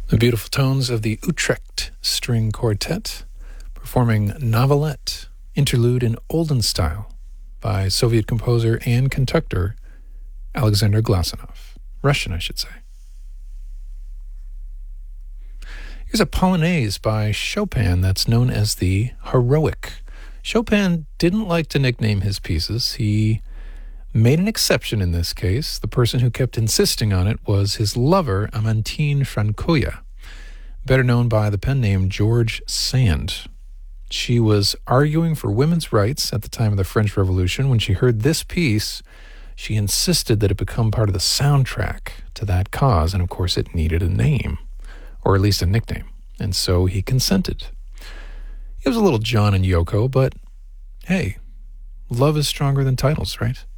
The beautiful tones of the Utrecht String Quartet performing Novelette, interlude in Olden style by Soviet composer and conductor Alexander Glasunov. Russian, I should say. Here's a Polonaise by Chopin that's known as the Heroic. Chopin didn't like to nickname his pieces. He made an exception in this case. The person who kept insisting on it was his lover, Amantine Frankoya, better known by the pen name George Sand. She was arguing for women's rights at the time of the French Revolution. When she heard this piece, she insisted that it become part of the soundtrack to that cause, and of course it needed a name, or at least a nickname, and so he consented. It was a little John and Yoko, but hey, love is stronger than titles, right?